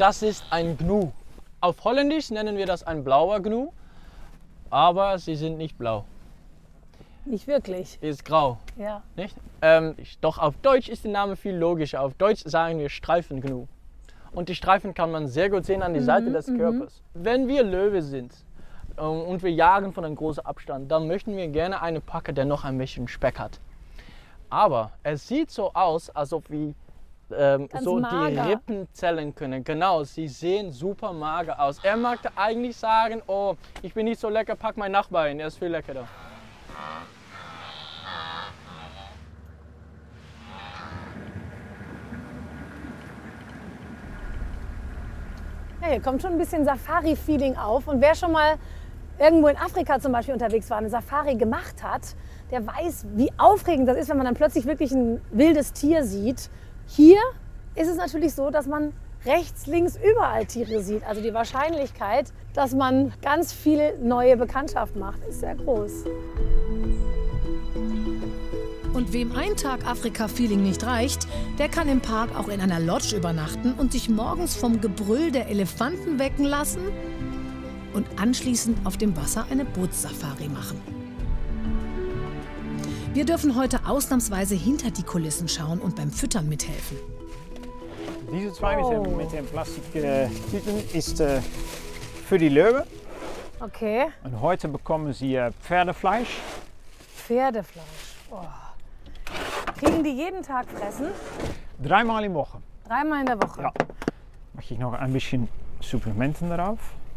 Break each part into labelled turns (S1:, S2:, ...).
S1: Das ist ein Gnu. Auf Holländisch nennen wir das ein blauer Gnu, aber sie sind nicht blau.
S2: Nicht wirklich.
S1: Sie ist grau.
S2: Ja.
S1: Nicht? Doch auf Deutsch ist der Name viel logischer. Auf Deutsch sagen wir Streifengnu. Und die Streifen kann man sehr gut sehen an der Seite des Körpers. Wenn wir Löwe sind und wir jagen von einem großen Abstand, dann möchten wir gerne eine Packe, der noch ein bisschen Speck hat. Aber es sieht so aus, als ob wir so
S2: mager.
S1: die Rippen zählen können. Genau, sie sehen super mager aus. Er möchte eigentlich sagen, oh, ich bin nicht so lecker, pack mein Nachbein, er ist viel leckerer.
S2: Ja, hier kommt schon ein bisschen Safari-Feeling auf. Und wer schon mal irgendwo in Afrika zum Beispiel unterwegs war, eine Safari gemacht hat, der weiß, wie aufregend das ist, wenn man dann plötzlich wirklich ein wildes Tier sieht. Hier ist es natürlich so, dass man rechts, links überall Tiere sieht. Also die Wahrscheinlichkeit, dass man ganz viel neue Bekanntschaft macht, ist sehr groß.
S3: Und wem ein Tag Afrika-Feeling nicht reicht, der kann im Park auch in einer Lodge übernachten und sich morgens vom Gebrüll der Elefanten wecken lassen und anschließend auf dem Wasser eine Bootssafari machen. Wir dürfen heute ausnahmsweise hinter die Kulissen schauen und beim Füttern mithelfen.
S4: Diese zwei mit den Plastiktüten ist für die Löwe.
S2: Okay.
S4: Und heute bekommen sie Pferdefleisch.
S2: Pferdefleisch. Oh. Kriegen die jeden Tag fressen?
S4: 3-mal in der Woche.
S2: 3-mal in der Woche?
S4: Ja. Mache ich noch ein bisschen Supplementen darauf.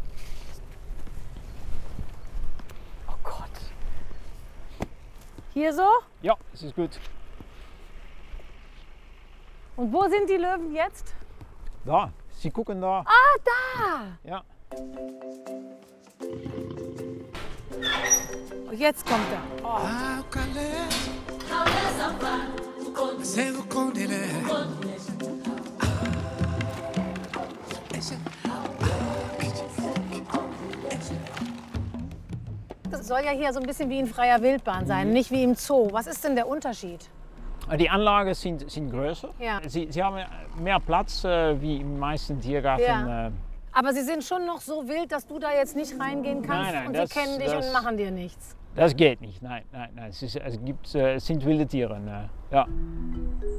S2: Oh Gott. Hier so?
S4: Ja, das ist gut.
S2: Und wo sind die Löwen jetzt?
S4: Da, sie gucken da.
S2: Ah, da!
S4: Ja.
S2: Und jetzt kommt er. Oh. Das soll ja hier so ein bisschen wie in freier Wildbahn sein, nicht wie im Zoo. Was ist denn der Unterschied?
S4: Die Anlagen sind größer.
S2: Ja.
S4: Sie haben mehr Platz wie im meisten Tiergarten.
S2: Ja. Aber sie sind schon noch so wild, dass du da jetzt nicht reingehen kannst
S4: Nein,
S2: und sie kennen dich und machen dir nichts.
S4: Das geht nicht, nein. Es sind wilde Tiere. Ja.